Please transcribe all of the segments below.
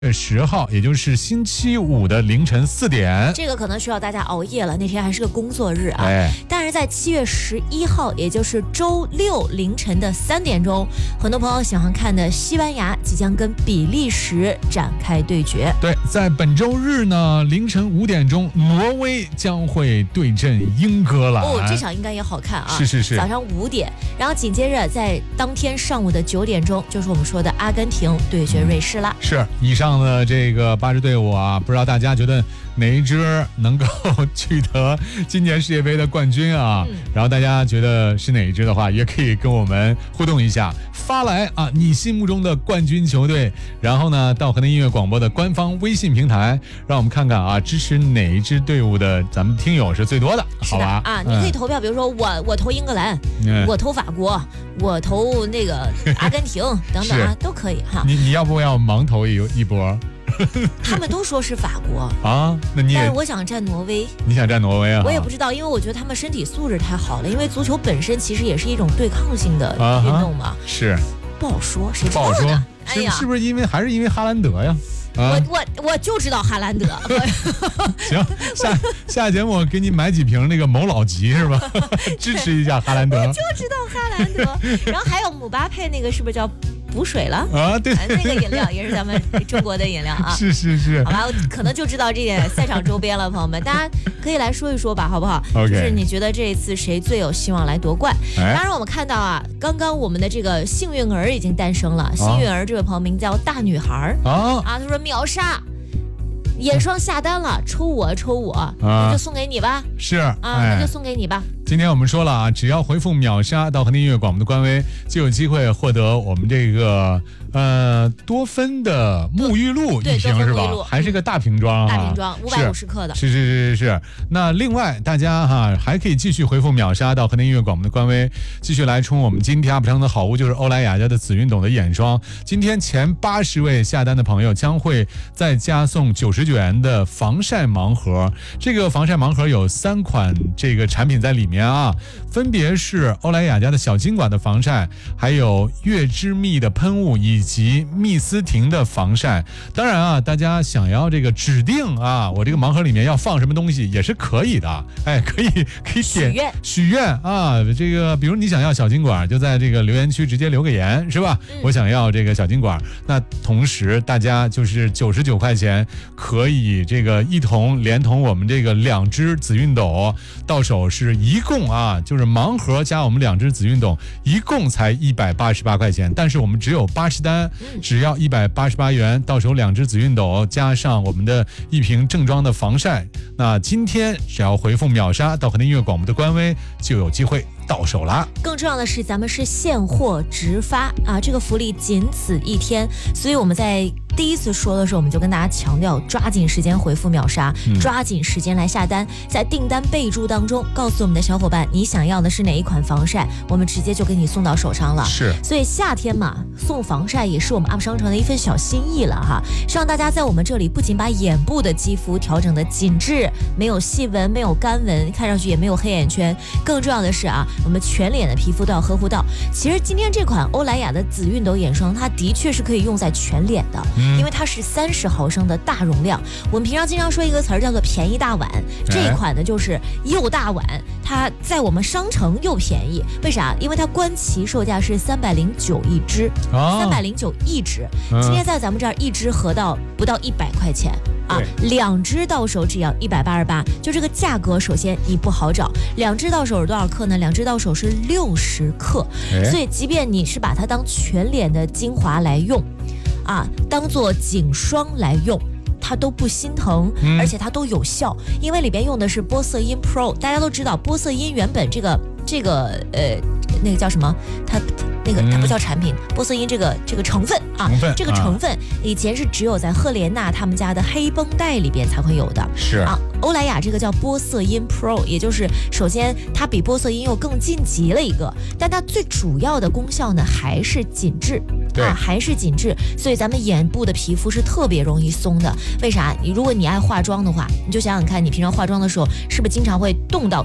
10号，也就是星期五的凌晨4点。 这个可能需要大家熬夜了，那天还是个工作日啊。但是在7月11号，也就是周六凌晨的3点钟，很多朋友喜欢看的西班牙即将跟比利时展开对决。 对，在本周日呢，凌晨5点钟，挪威将会对阵英格兰。 这场应该也好看啊。 是。 早上5点，然后紧接着在当天上午的9点钟，就是我们说的阿根廷对决瑞士啦。 是，以上的这个8支队伍啊，不知道大家觉得哪一支能够取得今年世界杯的冠军啊？然后大家觉得是哪一支的话，也可以跟我们互动一下，发来啊你心目中的冠军球队，然后呢到河南音乐广播的官方微信平台，让我们看看啊支持哪一支队伍的咱们听友是最多的，好吧？ 啊，你可以投票，比如说我投英格兰，我投法国，我投那个阿根廷等等啊，都可以哈。 你要不要盲投一波？ 他们都说是法国啊，那你也？ 但是我想站挪威。 你想站挪威啊？ 我也不知道，因为我觉得他们身体素质太好了。因为足球本身其实也是一种对抗性的运动嘛。 是。 不好说，谁知道呢？ 哎呀，是不是还是因为哈兰德呀？ 我就知道哈兰德。 行，下节目我给你买几瓶那个某老吉是吧？支持一下哈兰德。 我就知道哈兰德，然后还有姆巴佩那个是不是叫补水了啊？对， 那个饮料也是咱们中国的饮料啊。 是。 好吧，我可能就知道这点赛场周边了，朋友们，大家可以来说一说吧，好不好？ 就是你觉得这一次谁最有希望来夺冠？当然，我们看到啊，刚刚我们的这个幸运儿已经诞生了。幸运儿这位朋友名叫大女孩啊，他说秒杀。眼霜下单了，抽我，那就送给你吧。 是啊，那就送给你吧。 今天我们说了啊，只要回复秒杀到河南音乐广播的官微，就有机会获得我们这个多芬的沐浴露一瓶是吧？还是个大瓶装大瓶装550克的。 是。那另外大家哈还可以继续回复秒杀到河南音乐广播的官微，继续来冲我们今天 UP 上的好物，就是欧莱雅家的紫云斗的眼霜。今天前80位下单的朋友将会再加送99元的防晒盲盒。这个防晒盲盒有3款这个产品在里面啊，分别是欧莱雅家的小金管的防晒，还有月之蜜的喷雾，以及蜜丝婷的防晒。当然啊，大家想要这个指定啊，我这个盲盒里面要放什么东西也是可以的，可以点许愿啊。这个比如你想要小金管，就在这个留言区直接留个言是吧？我想要这个小金管。那同时大家就是99块钱可以这个连同我们这个2支紫熨斗到手，是一共啊，就是盲盒加我们2支紫熨斗一共才188块钱，但是我们只有80单，只要188元到手2支紫熨斗加上我们的1瓶正装的防晒。那今天只要回复秒杀到河南音乐广播的官微，就有机会到手啦。 更重要的是咱们是现货直发啊，这个福利仅此1天，所以我们在第一次说的时候，我们就跟大家强调，抓紧时间回复秒杀，抓紧时间来下单，在订单备注当中告诉我们的小伙伴你想要的是哪一款防晒，我们直接就给你送到手上了。 是， 所以夏天嘛，送防晒也是我们 UP 商城的一份小心意了哈。希望大家在我们这里不仅把眼部的肌肤调整的紧致，没有细纹，没有干纹，看上去也没有黑眼圈，更重要的是啊，我们全脸的皮肤都要呵护到。其实今天这款欧莱雅的紫熨斗眼霜，它的确是可以用在全脸的，因为它是30毫升的大容量。我们平常经常说一个词儿叫做便宜大碗，这一款呢就是又大碗，它在我们商城又便宜。为啥？因为它官旗售价是309一支，309一支，今天在咱们这儿一支合到不到100块钱啊，2支到手只要188，就这个价格，首先你不好找。2支到手是多少克呢？2支到手是60克，所以即便你是把它当全脸的精华来用啊，当做颈霜来用，它都不心疼，而且它都有效，因为里边用的是玻色因 Pro。 大家都知道玻色因原本这个那个叫什么，它不叫产品，玻色因这个成分啊，这个成分以前是只有在赫莲娜他们家的黑绷带里边才会有的。 是啊，欧莱雅这个叫玻色因 Pro， 也就是首先它比玻色因又更晋级了一个，但它最主要的功效呢还是紧致啊，还是紧致。所以咱们眼部的皮肤是特别容易松的。为啥？如果你爱化妆的话，你就想想看，你平常化妆的时候是不是经常会动到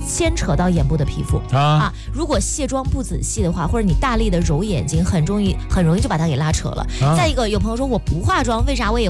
牵扯到眼部的皮肤啊。 如果卸妆不仔细的话，或者你大力的揉眼睛，很容易就把它给拉扯了。再一个，有朋友说我不化妆，为啥我也